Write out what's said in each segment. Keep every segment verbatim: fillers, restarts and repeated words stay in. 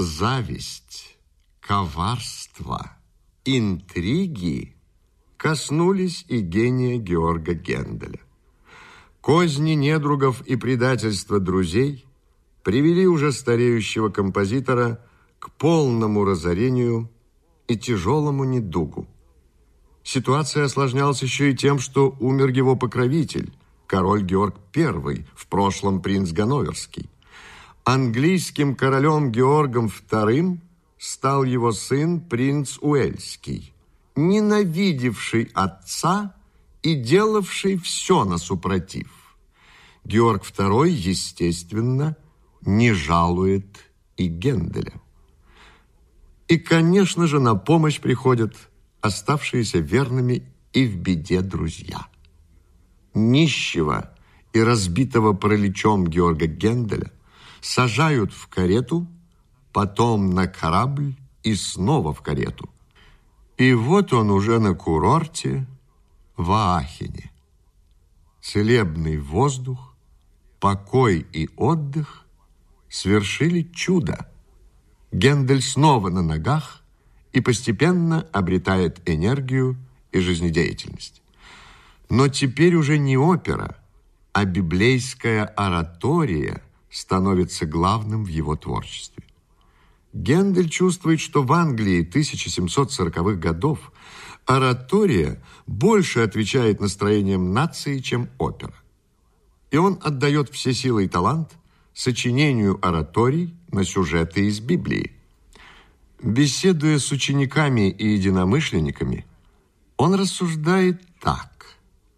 Зависть, коварство, интриги коснулись и гения Георга Генделя. Козни недругов и предательство друзей привели уже стареющего композитора к полному разорению и тяжелому недугу. Ситуация осложнялась еще и тем, что умер его покровитель, король Георг Первый, в прошлом принц Ганноверский. Английским королем Георгом Вторым стал его сын принц Уэльский, ненавидевший отца и делавший все на супротив. Георг Второй, естественно, не жалует и Генделя. И, конечно же, на помощь приходят оставшиеся верными и в беде друзья. Нищего и разбитого параличом Георга Генделя сажают в карету, потом на корабль и снова в карету. И вот он уже на курорте в Аахене. Целебный воздух, покой и отдых свершили чудо. Гендель снова на ногах и постепенно обретает энергию и жизнедеятельность. Но теперь уже не опера, а библейская оратория становится главным в его творчестве. Гендель чувствует, что в Англии тысяча семьсот сороковых годов оратория больше отвечает настроениям нации, чем опера. И он отдает все силы и талант сочинению ораторий на сюжеты из Библии. Беседуя с учениками и единомышленниками, он рассуждает так.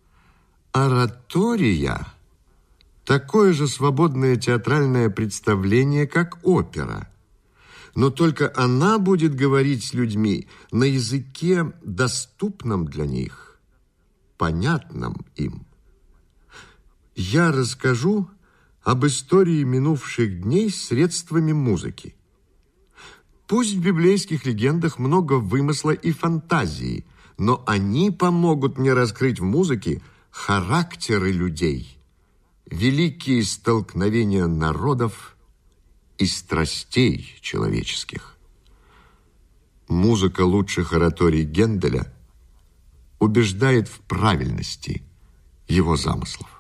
Оратория – такое же свободное театральное представление, как опера, но только она будет говорить с людьми на языке, доступном для них, понятном им. Я расскажу об истории минувших дней средствами музыки. Пусть в библейских легендах много вымысла и фантазии, но они помогут мне раскрыть в музыке характеры людей, великие столкновения народов и страстей человеческих. Музыка лучших ораторий Генделя убеждает в правильности его замыслов.